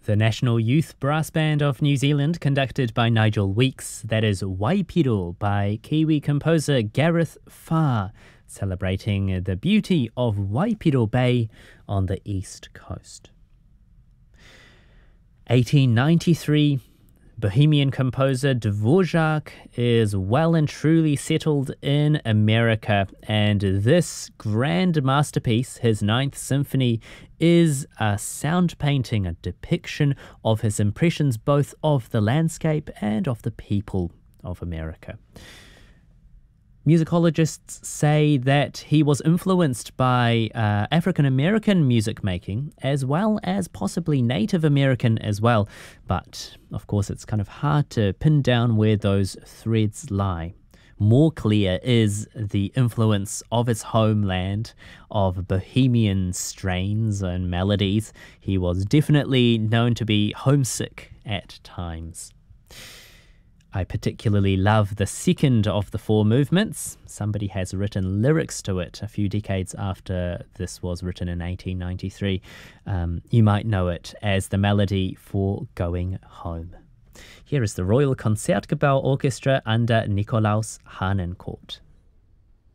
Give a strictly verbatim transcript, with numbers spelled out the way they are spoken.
The National Youth Brass Band of New Zealand, conducted by Nigel Weeks. That is Waipiro by Kiwi composer Gareth Farr, celebrating the beauty of Waipiro Bay on the east coast. eighteen ninety-three, Bohemian composer Dvorak is well and truly settled in America, and this grand masterpiece, his Ninth Symphony, is a sound painting, a depiction of his impressions both of the landscape and of the people of America. Musicologists say that he was influenced by uh, African-American music making as well as possibly Native American as well. But, of course, it's kind of hard to pin down where those threads lie. More clear is the influence of his homeland, of Bohemian strains and melodies. He was definitely known to be homesick at times. I particularly love the second of the four movements. Somebody has written lyrics to it a few decades after this was written in eighteen ninety-three. Um, you might know it as the melody for Going Home. Here is the Royal Concertgebouw Orchestra under Nikolaus Harnoncourt.